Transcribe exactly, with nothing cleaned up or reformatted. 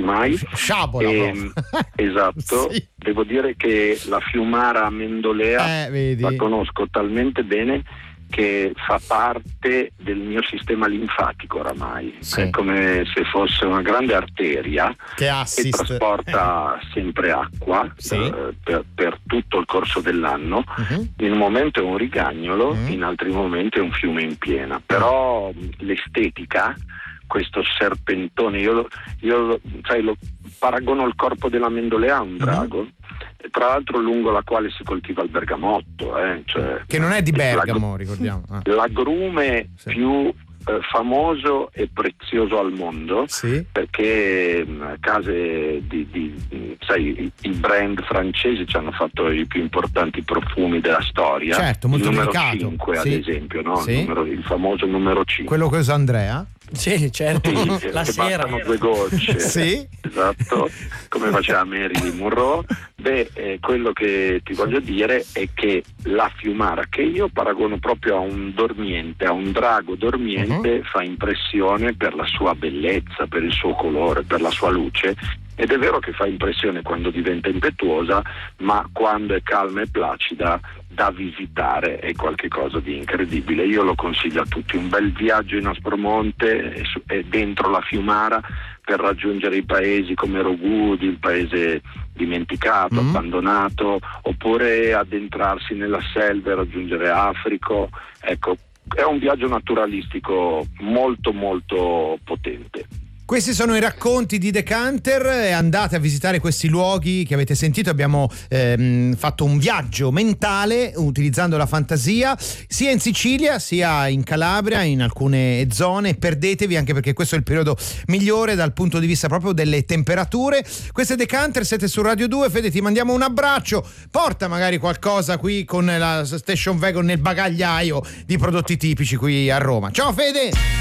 mai. Sciabola, e, esatto, sì. Devo dire che la Fiumara Mendolea eh, la conosco talmente bene che fa parte del mio sistema linfatico oramai, sì. È come se fosse una grande arteria che, che trasporta eh. sempre acqua, sì. eh, per, per tutto il corso dell'anno. Uh-huh. In un momento è un rigagnolo, uh-huh. in altri momenti è un fiume in piena, però uh-huh. l'estetica, questo serpentone, io, lo, io lo, sai, lo paragono il corpo della Mendolea a un drago. Uh-huh. Tra l'altro lungo la quale si coltiva il bergamotto, eh? Cioè, che non è di Bergamo, l'agru- ricordiamo. Ah. L'agrume sì. più eh, famoso e prezioso al mondo, sì. perché mh, case di, di, di sai, i, i brand francesi ci hanno fatto i più importanti profumi della storia. Certo, molto il numero delicato. cinque sì. ad esempio, no? Sì. Il, numero, il famoso numero cinque. Quello che usa Andrea? Sì, certo, sì, la che sera. bastano due gocce. Sì. Esatto, come faceva Marilyn Monroe. Beh, eh, quello che ti voglio dire è che la Fiumara, che io paragono proprio a un dormiente, a un drago dormiente, uh-huh. fa impressione per la sua bellezza, per il suo colore, per la sua luce. Ed è vero che fa impressione quando diventa impetuosa, ma quando è calma e placida da visitare è qualcosa di incredibile. Io lo consiglio a tutti, un bel viaggio in Aspromonte e, e dentro la Fiumara per raggiungere i paesi come Rogudi, il paese dimenticato, mm. abbandonato, oppure addentrarsi nella selva e raggiungere Africo. Ecco, è un viaggio naturalistico molto molto potente. Questi sono i racconti di Decanter, andate a visitare questi luoghi che avete sentito, abbiamo ehm, fatto un viaggio mentale utilizzando la fantasia sia in Sicilia sia in Calabria, in alcune zone, perdetevi anche perché questo è il periodo migliore dal punto di vista proprio delle temperature. Questo è Decanter, siete su Radio due, Fede ti mandiamo un abbraccio, porta magari qualcosa qui con la Station Wagon nel bagagliaio di prodotti tipici qui a Roma. Ciao Fede!